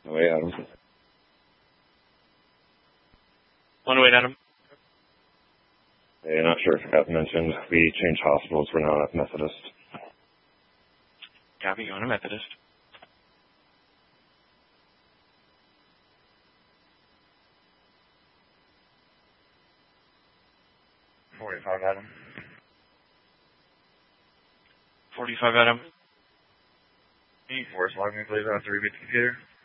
Way, Adam. One way, Adam. Hey, not sure if Beth mentioned, we changed hospitals. We're now at Methodist. Copy, going to Methodist. Adam. 45, Adam. Can you force log me, please, on a 3-bit computer?